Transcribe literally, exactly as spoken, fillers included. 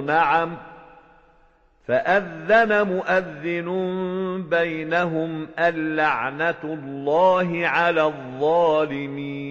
نعم. فأذن مؤذن بينهم اللعنة الله على الظالمين.